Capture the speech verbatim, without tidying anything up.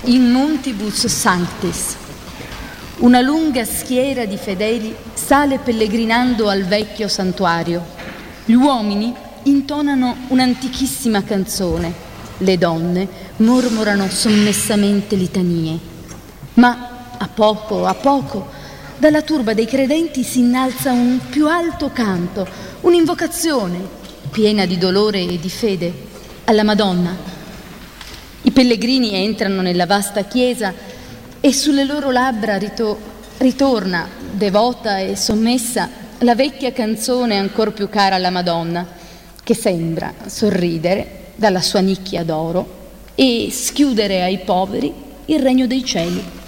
in nuntibus sanctis. Una lunga schiera di fedeli sale pellegrinando al vecchio santuario. Gli uomini intonano un'antichissima canzone, le donne mormorano sommessamente litanie. Ma a poco a poco dalla turba dei credenti si innalza un più alto canto, un'invocazione piena di dolore e di fede alla Madonna. I pellegrini entrano nella vasta chiesa e sulle loro labbra rito- ritorna, devota e sommessa, la vecchia canzone ancor più cara alla Madonna, che sembra sorridere dalla sua nicchia d'oro e schiudere ai poveri il regno dei cieli.